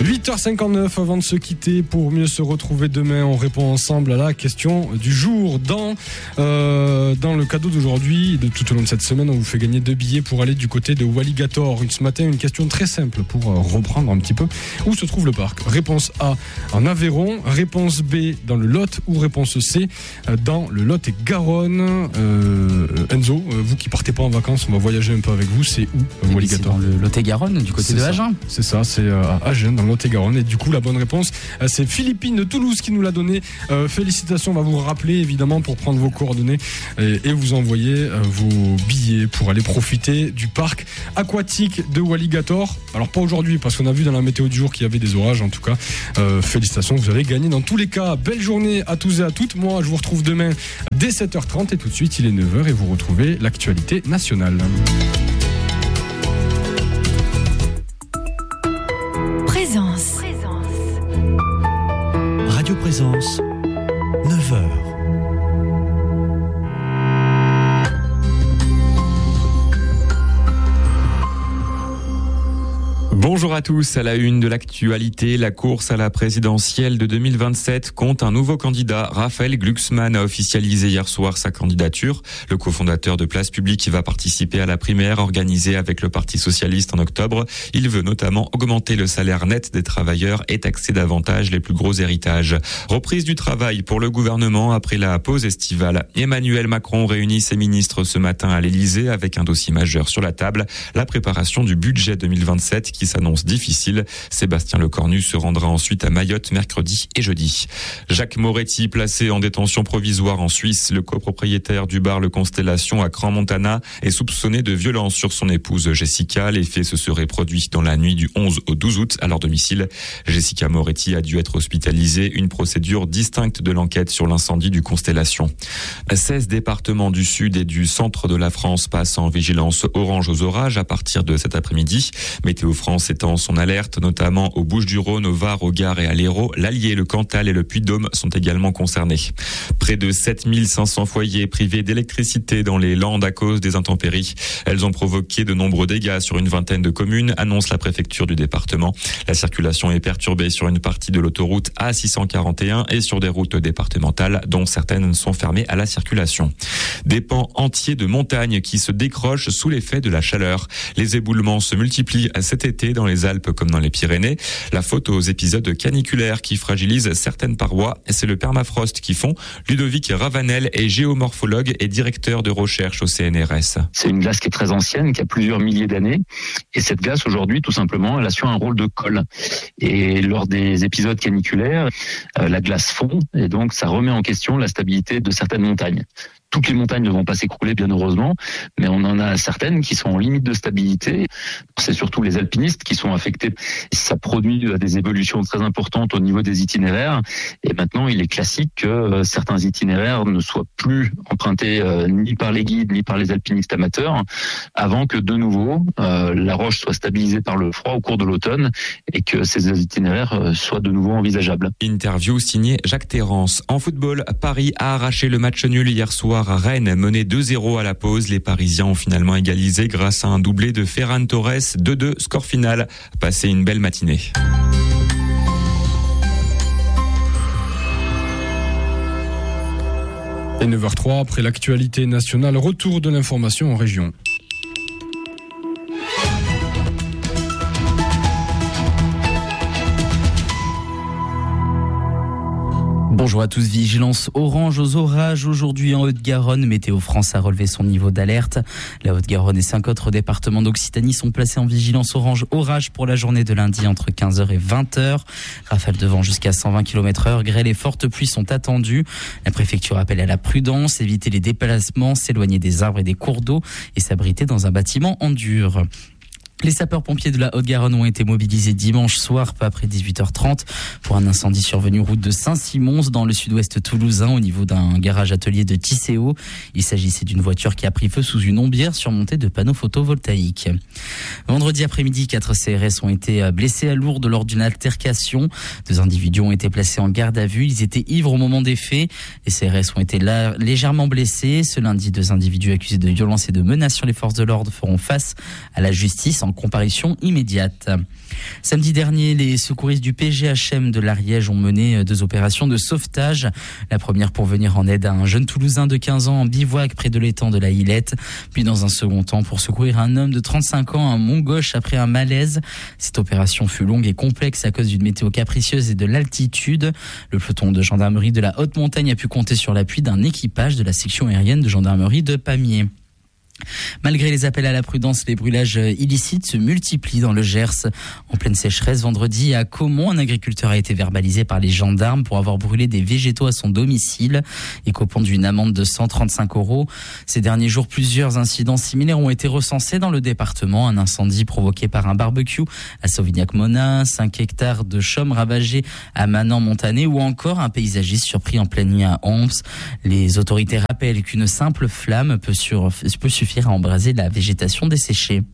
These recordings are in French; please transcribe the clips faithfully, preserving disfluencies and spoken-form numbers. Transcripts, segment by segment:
huit heures cinquante-neuf avant de se quitter pour mieux se retrouver demain. On répond ensemble à la question du jour. Dans, euh, dans le cadeau d'aujourd'hui, de tout au long de cette semaine, on vous fait gagner deux billets pour aller du côté de Walligator. Ce matin, une question très simple pour reprendre un petit peu où se trouve le parc. Réponse A, en Aveyron. Réponse B, dans le Lot. Ou réponse C, dans le Lot-et-Garonne. Euh, Enzo, vous qui partez pas en vacances, on va voyager un peu avec vous. C'est où, Walligator? Dans le Lot-et-Garonne, du côté c'est de ça. Agen. C'est ça, c'est à Agen, dans le Lot-et-Garonne. Et du coup, la bonne réponse, c'est Philippine de Toulouse qui nous l'a donné. Euh, félicitations, on va vous rappeler évidemment pour prendre vos coordonnées et, et vous envoyer euh, vos billets pour aller profiter du parc aquatique de Walligator. Alors pas aujourd'hui, parce qu'on a vu dans la météo du jour qu'il y avait des orages. En tout cas, euh, félicitations, vous avez gagné dans tous les cas. Belle journée à tous et à toutes. Moi, je vous retrouve demain dès sept heures trente et tout de suite, il est neuf heures et vous retrouvez l'actualité nationale. Présence. Radio Présence, neuf heures. Bonjour à tous, à la une de l'actualité, la course à la présidentielle de deux mille vingt-sept compte un nouveau candidat. Raphaël Glucksmann a officialisé hier soir sa candidature. Le cofondateur de Place Publique va participer à la primaire organisée avec le Parti Socialiste en octobre. Il veut notamment augmenter le salaire net des travailleurs et taxer davantage les plus gros héritages. Reprise du travail pour le gouvernement après la pause estivale. Emmanuel Macron réunit ses ministres ce matin à l'Élysée avec un dossier majeur sur la table, la préparation du budget deux mille vingt-sept qui s'annonce difficile. Sébastien Lecornu se rendra ensuite à Mayotte mercredi et jeudi. Jacques Moretti, placé en détention provisoire en Suisse, le copropriétaire du bar Le Constellation à Crans-Montana, est soupçonné de violence sur son épouse Jessica. Les faits se seraient produits dans la nuit du onze au douze août à leur domicile. Jessica Moretti a dû être hospitalisée, une procédure distincte de l'enquête sur l'incendie du Constellation. seize départements du sud et du centre de la France passent en vigilance orange aux orages à partir de cet après-midi. Météo France étend son alerte, notamment aux Bouches-du-Rhône, au Var, au Gard et à l'Hérault. L'Allier, le Cantal et le Puy-de-Dôme sont également concernés. Près de sept mille cinq cents foyers privés d'électricité dans les Landes à cause des intempéries. Elles ont provoqué de nombreux dégâts sur une vingtaine de communes, annonce la préfecture du département. La circulation est perturbée sur une partie de l'autoroute A six cent quarante et un et sur des routes départementales, dont certaines sont fermées à la circulation. Des pans entiers de montagnes qui se décrochent sous l'effet de la chaleur. Les éboulements se multiplient cet été dans les Alpes comme dans les Pyrénées. La faute aux épisodes caniculaires qui fragilisent certaines parois. C'est le permafrost qui fond. Ludovic Ravanel est géomorphologue et directeur de recherche au C N R S. C'est une glace qui est très ancienne, qui a plusieurs milliers d'années. Et cette glace, aujourd'hui, tout simplement, elle assure un rôle de colle. Et lors des épisodes caniculaires, euh, la glace fond et donc ça remet en question la stabilité de certaines montagnes. Toutes les montagnes ne vont pas s'écrouler, bien heureusement, mais on en a certaines qui sont en limite de stabilité. C'est surtout les alpinistes qui sont affectés. Ça produit des évolutions très importantes au niveau des itinéraires. Et maintenant, il est classique que certains itinéraires ne soient plus empruntés euh, ni par les guides, ni par les alpinistes amateurs, avant que de nouveau, euh, la roche soit stabilisée par le froid au cours de l'automne et que ces itinéraires euh, soient de nouveau envisageables. Interview signée Jacques Terrance. En football, Paris a arraché le match nul hier soir à Rennes, mené deux zéro à la pause. Les Parisiens ont finalement égalisé grâce à un doublé de Ferran Torres. deux deux, score final. Passez une belle matinée. Et neuf heures trois, après l'actualité nationale, retour de l'information en région. Bonjour à tous, vigilance orange aux orages aujourd'hui en Haute-Garonne. Météo France a relevé son niveau d'alerte. La Haute-Garonne et cinq autres départements d'Occitanie sont placés en vigilance orange orage pour la journée de lundi entre quinze heures et vingt heures. Rafales de vent jusqu'à cent vingt kilomètres heure. Grêle et fortes pluies sont attendues. La préfecture appelle à la prudence, éviter les déplacements, s'éloigner des arbres et des cours d'eau et s'abriter dans un bâtiment en dur. Les sapeurs-pompiers de la Haute-Garonne ont été mobilisés dimanche soir, peu après dix-huit heures trente, pour un incendie survenu route de Saint-Simons, dans le sud-ouest toulousain, au niveau d'un garage-atelier de Tisséo. Il s'agissait d'une voiture qui a pris feu sous une ombière surmontée de panneaux photovoltaïques. Vendredi après-midi, quatre C R S ont été blessés à Lourdes lors d'une altercation. Deux individus ont été placés en garde à vue. Ils étaient ivres au moment des faits. Les C R S ont été là, légèrement blessés. Ce lundi, deux individus accusés de violence et de menaces sur les forces de l'ordre feront face à la justice en en comparution immédiate. Samedi dernier, les secouristes du P G H M de l'Ariège ont mené deux opérations de sauvetage. La première pour venir en aide à un jeune Toulousain de quinze ans en bivouac près de l'étang de la Hillette. Puis dans un second temps pour secourir un homme de trente-cinq ans à Montgauche après un malaise. Cette opération fut longue et complexe à cause d'une météo capricieuse et de l'altitude. Le peloton de gendarmerie de la haute montagne a pu compter sur l'appui d'un équipage de la section aérienne de gendarmerie de Pamiers. Malgré les appels à la prudence, les brûlages illicites se multiplient dans le Gers. En pleine sécheresse, vendredi, à Caumont, un agriculteur a été verbalisé par les gendarmes pour avoir brûlé des végétaux à son domicile et copant d'une amende de cent trente-cinq euros. Ces derniers jours, plusieurs incidents similaires ont été recensés dans le département. Un incendie provoqué par un barbecue à Sauvignac-Monin, cinq hectares de chaumes ravagés à Manan-Montané ou encore un paysagiste surpris en pleine nuit à Omps. Les autorités rappellent qu'une simple flamme peut, sur, peut suffire à embraser la végétation desséchée.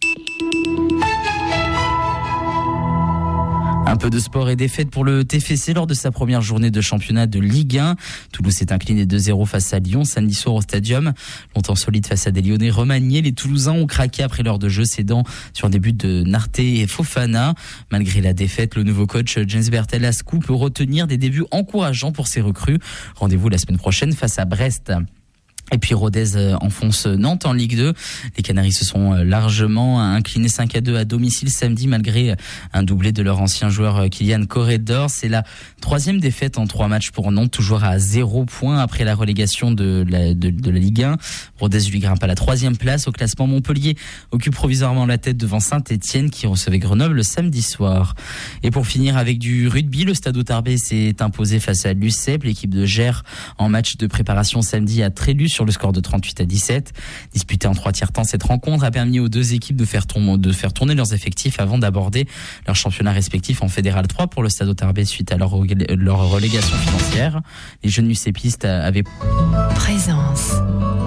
Un peu de sport et défaite pour le T F C lors de sa première journée de championnat de Ligue un. Toulouse s'est incliné deux zéro face à Lyon samedi soir au Stadium. Longtemps solide face à des Lyonnais remaniés, les Toulousains ont craqué après l'heure de jeu, cédant sur des buts de Narté et Fofana. Malgré la défaite, le nouveau coach James Bertel-Ascou peut retenir des débuts encourageants pour ses recrues. Rendez-vous la semaine prochaine face à Brest. Et puis Rodez enfonce Nantes en Ligue deux. Les Canaries se sont largement inclinés cinq à deux à domicile samedi malgré un doublé de leur ancien joueur Kylian Corredor. C'est la troisième défaite en trois matchs pour Nantes, toujours à zéro point après la relégation de la, de, de la Ligue un. Rodez lui grimpe à la troisième place au classement. Montpellier occupe provisoirement la tête devant Saint-Etienne qui recevait Grenoble le samedi soir. Et pour finir avec du rugby, le Stade Tarbais s'est imposé face à l'U C E P, l'équipe de Gers en match de préparation samedi à Trélu sur le score de trente-huit à dix-sept. Disputée en trois tiers-temps, cette rencontre a permis aux deux équipes de faire, tourner, de faire tourner leurs effectifs avant d'aborder leur championnat respectif en Fédéral trois pour le Stade Tarbais suite à leur, leur relégation financière. Les jeunes U C Pistes avaient... Présence.